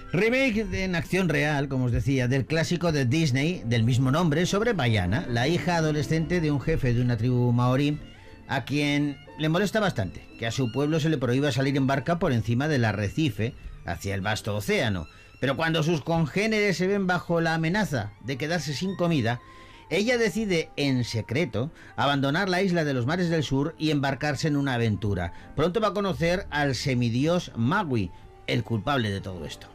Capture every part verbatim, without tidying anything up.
Remake en acción real, como os decía, del clásico de Disney del mismo nombre sobre Vaiana, la hija adolescente de un jefe de una tribu maorí a quien le molesta bastante que a su pueblo se le prohíba salir en barca por encima del arrecife hacia el vasto océano. Pero cuando sus congéneres se ven bajo la amenaza de quedarse sin comida, ella decide, en secreto, abandonar la isla de los mares del sur y embarcarse en una aventura. Pronto va a conocer al semidios Magui, el culpable de todo esto.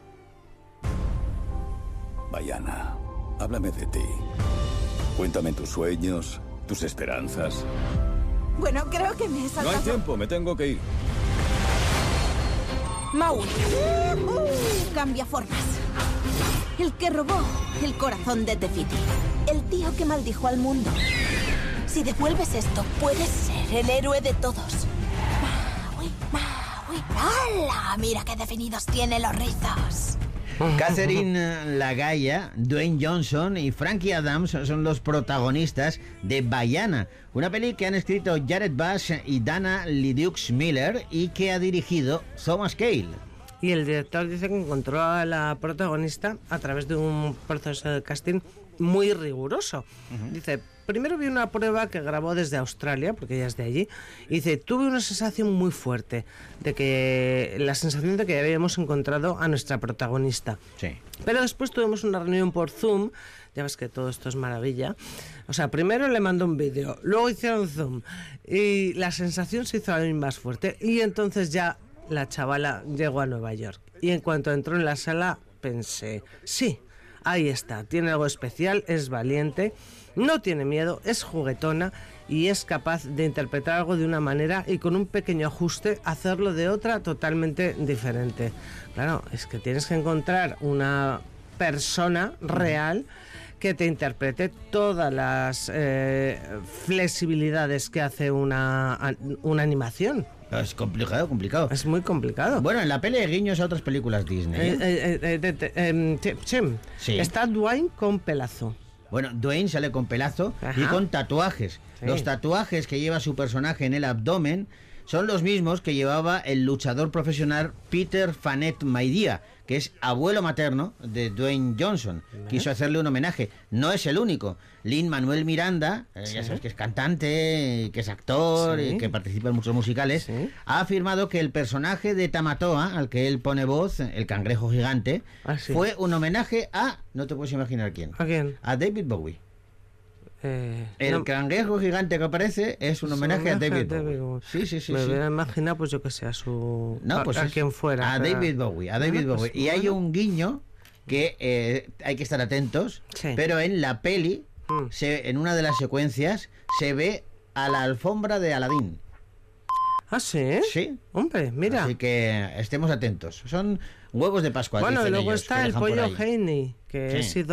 Vaiana, háblame de ti. Cuéntame tus sueños, tus esperanzas. Bueno, creo que me he saltado... No hay tiempo, me tengo que ir. Maui. Uh, cambia formas. El que robó el corazón de Te-Fiti. El tío que maldijo al mundo. Si devuelves esto, puedes ser el héroe de todos. Maui, Maui. ¡Hala! Mira qué definidos tiene los rizos. Catherine Lagaya, Dwayne Johnson y Frankie Adams son los protagonistas de Vaiana, una peli que han escrito Jared Bush y Dana Leduc Miller y que ha dirigido Thomas Kail. Y el director dice que encontró a la protagonista a través de un proceso de casting muy riguroso. Uh-huh. Dice, primero vi una prueba que grabó desde Australia, porque ella es de allí, y dice, tuve una sensación muy fuerte, de que la sensación de que habíamos encontrado a nuestra protagonista. Sí. Pero después tuvimos una reunión por Zoom, ya ves que todo esto es maravilla. O sea, primero le mandó un vídeo, luego hicieron Zoom, y la sensación se hizo aún más fuerte, y entonces ya la chavala llegó a Nueva York. Y en cuanto entró en la sala, pensé, sí, ahí está, tiene algo especial, es valiente, no tiene miedo, es juguetona y es capaz de interpretar algo de una manera y con un pequeño ajuste hacerlo de otra totalmente diferente. Claro, es que tienes que encontrar una persona real que te interprete todas las eh, flexibilidades que hace una, una animación. Es complicado, complicado. Es muy complicado. Bueno, en la peli hay guiños a otras películas Disney. Eh, eh, eh, de, de, eh, sí, sí. Sí. Está Dwayne con pelazo. Bueno, Dwayne sale con pelazo. Ajá. Y con tatuajes. Sí. Los tatuajes que lleva su personaje en el abdomen son los mismos que llevaba el luchador profesional Peter Fanet Maidía, que es abuelo materno de Dwayne Johnson. ¿Eh? Quiso hacerle un homenaje. No es el único. Lin-Manuel Miranda, eh, ¿sí? Ya sabes que es cantante, que es actor, ¿sí? Y que participa en muchos musicales, ¿sí? Ha afirmado que el personaje de Tamatoa, al que él pone voz, el cangrejo gigante, ¿ah, sí? Fue un homenaje a... No te puedes imaginar quién. ¿A quién? A David Bowie. Eh, el no, cangrejo gigante que aparece es un homenaje, homenaje a David, David Bowie. Sí, sí, sí. Me sí. hubiera imaginado, pues yo que sé, a su... No, pues a, a quien fuera. A pero... David Bowie, a David bueno, Bowie. Pues, y bueno. Hay un guiño que eh, hay que estar atentos, sí. Pero en la peli, mm. se, en una de las secuencias, se ve a la alfombra de Aladín. ¿Ah, sí? Sí. Hombre, mira. Así que estemos atentos. Son huevos de Pascua. Bueno, y luego ellos, está el pollo Heine, que sí. Es